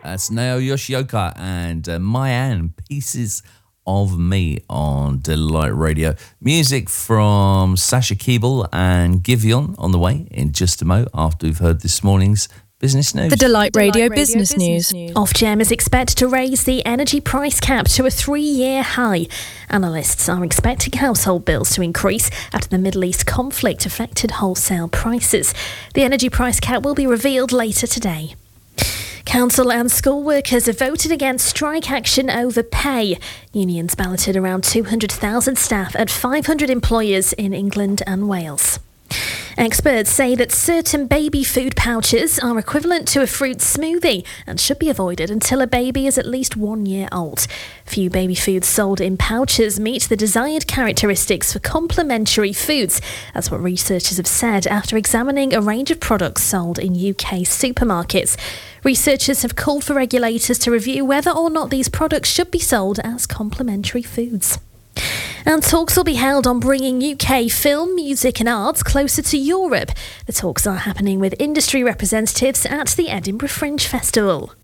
That's Nao Yoshioka and Mayan, Pieces of Me on Delight Radio. Music from Sasha Keeble and Giveon on the way in just a mo after we've heard this morning's business news. The Delight Radio business news. Ofgem is expected to raise the energy price cap to a 3-year high. Analysts are expecting household bills to increase after the Middle East conflict affected wholesale prices. The energy price cap will be revealed later today. Council and school workers have voted against strike action over pay. Unions balloted around 200,000 staff at 500 employers in England and Wales. Experts say that certain baby food pouches are equivalent to a fruit smoothie and should be avoided until a baby is at least 1 year old. Few baby foods sold in pouches meet the desired characteristics for complementary foods. That's what researchers have said after examining a range of products sold in UK supermarkets. Researchers have called for regulators to review whether or not these products should be sold as complementary foods. And talks will be held on bringing UK film, music and arts closer to Europe. The talks are happening with industry representatives at the Edinburgh Fringe Festival.